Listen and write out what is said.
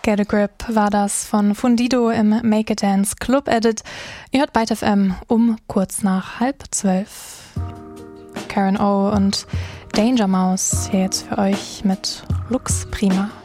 Get a Grip war das von Fundido im Make a Dance Club Edit. Ihr hört Byte FM um kurz nach 11:30. Karen O und Danger Mouse hier jetzt für euch mit Lux Prima.